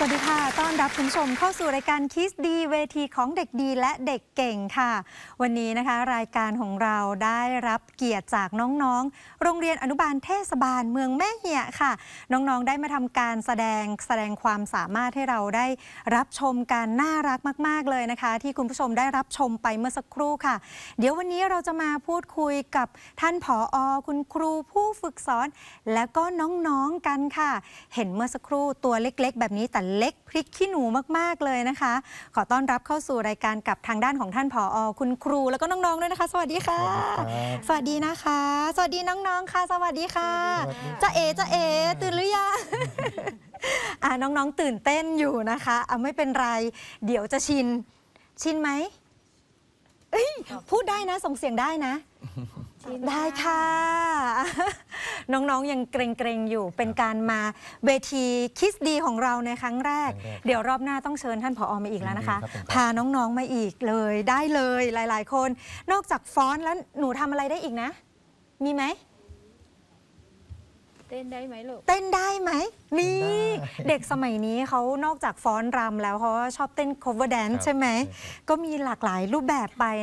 วัสดีค่ะต้อนรับคุณผู้ชมเข้าสู่รายการคิสดีเวทีของเด็กดีและเด็กเก่งค่ะวันนี้นะคะรายการของเราได้รับเกียรติจากน้องๆโรงเรียนอนุบาลเทศบาลเมืองแม่เหี่ยค่ะน้องๆได้มาทำการแสดงความสามารถให้เราได้รับชมกันน่ารักมากๆเลยนะคะที่คุณผู้ชมได้รับชมไปเมื่อสักครู่ค่ะเดี๋ยววันนี้เราจะมาพูดคุยกับท่านผอ.คุณครูผู้ฝึกสอนและก็น้องๆกันค่ะเห็นเมื่อสักครู่ตัวเล็กๆแบบนี้แต่เล็กพริกขี้หนูมากๆเลยนะคะขอต้อนรับเข้าสู่รายการกับทางด้านของท่านผอ.คุณครูแล้วก็น้องๆด้วยนะคะสวัสดีค่ะสวัสดีนะคะสวัสดีน้องๆค่ะสวัสดีค่ะจะเอ๋ตื่นหรือยังน้องๆตื่นเต้นอยู่นะคะไม่เป็นไรเดี๋ยวจะชินไหมพูดได้นะส่งเสียงได้นะได้ค่ะน้องๆยังเกรงๆอยู่เป็นการมาเวทีคิสดีของเราในครั้งแรกเดี๋ยวรอบหน้าต้องเชิญท่านผอ.มาอีกแล้วนะคะพาน้องๆมาอีกเลยได้เลยหลายๆคนนอกจากฟ้อนแล้วหนูทำอะไรได้อีกนะมีไหมเต้นได้ไหมลูกเต้นได้ไหมนี่เด็กสมัยนี้เขานอกจากฟ้อนรำแล้วเขาชอบเต้น cover dance ใช่ไหมก็มีหลากหลายรูปแบบไป